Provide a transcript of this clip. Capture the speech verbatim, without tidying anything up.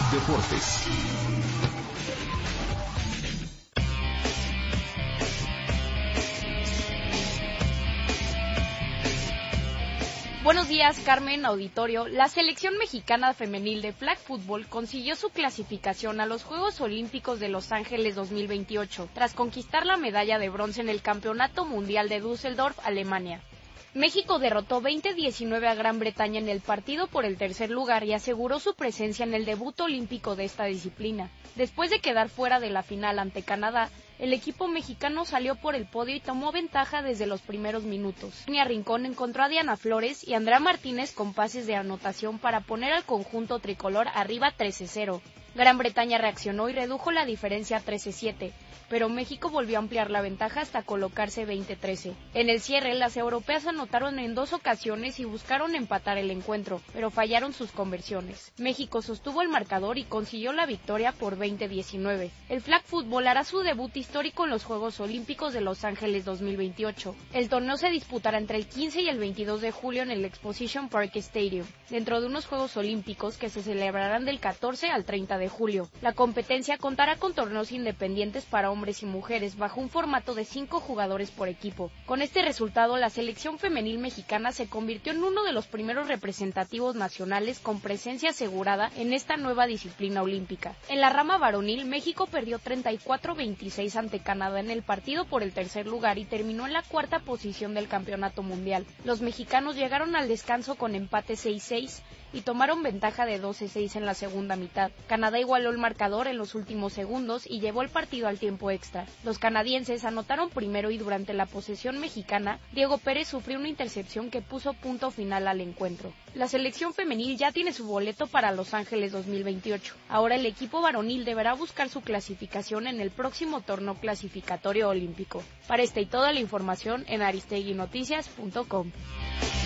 Deportes. Buenos días, Carmen, auditorio. La selección mexicana femenil de flag football consiguió su clasificación a los Juegos Olímpicos de Los Ángeles dos mil veintiocho, tras conquistar la medalla de bronce en el Campeonato Mundial de Düsseldorf, Alemania. México derrotó veinte a diecinueve a Gran Bretaña en el partido por el tercer lugar y aseguró su presencia en el debut olímpico de esta disciplina. Después de quedar fuera de la final ante Canadá, el equipo mexicano salió por el podio y tomó ventaja desde los primeros minutos. Sonia Rincón encontró a Diana Flores y Andrea Martínez con pases de anotación para poner al conjunto tricolor arriba trece a cero. Gran Bretaña reaccionó y redujo la diferencia a trece a siete, pero México volvió a ampliar la ventaja hasta colocarse veinte a trece. En el cierre, las europeas anotaron en dos ocasiones y buscaron empatar el encuentro, pero fallaron sus conversiones. México sostuvo el marcador y consiguió la victoria por veinte a diecinueve. El flag football hará su debut histórico en los Juegos Olímpicos de Los Ángeles dos mil veintiocho. El torneo se disputará entre el quince y el veintidós de julio en el Exposition Park Stadium, dentro de unos Juegos Olímpicos que se celebrarán del catorce al treinta de julio. La competencia contará con torneos independientes para hombres y mujeres bajo un formato de cinco jugadores por equipo. Con este resultado, la selección femenil mexicana se convirtió en uno de los primeros representativos nacionales con presencia asegurada en esta nueva disciplina olímpica. En la rama varonil, México perdió treinta y cuatro a veintiséis ante Canadá en el partido por el tercer lugar y terminó en la cuarta posición del campeonato mundial. Los mexicanos llegaron al descanso con empate seis a seis y tomaron ventaja de doce a seis en la segunda mitad. Canadá igualó el marcador en los últimos segundos y llevó el partido al tiempo extra. Los canadienses anotaron primero y durante la posesión mexicana, Diego Pérez sufrió una intercepción que puso punto final al encuentro. La selección femenil ya tiene su boleto para Los Ángeles dos mil veintiocho. Ahora el equipo varonil deberá buscar su clasificación en el próximo torneo clasificatorio olímpico. Para esta y toda la información en aristegui noticias punto com.